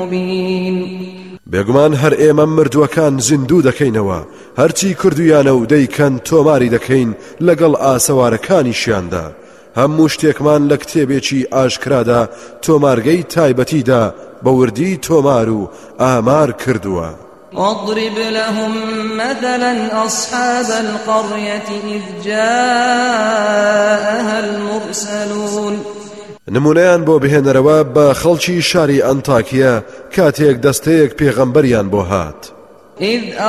مبين بێگومان هەر ئێمە مردووەکان زیندوو دەکەینەوە هەرچی کردویانە و دەیکەن تۆماری دەکەین لەگەڵ ئاسەوارەکانیشیاندا هەموو شتێکمان لە کتێبێکی ئاشکرادا تۆمارگەی تایبەتیدا بە وردی تۆمار و ئامار کردووە. واضرب لهم مثلا أصحاب القرية إذ جاءها المرسلون نمونەیان بۆ بهێنەرەوە بە خەڵکی شاری ئەنتاکیە کاتێک دەستەیەک پێغەمبەریان بۆ هات.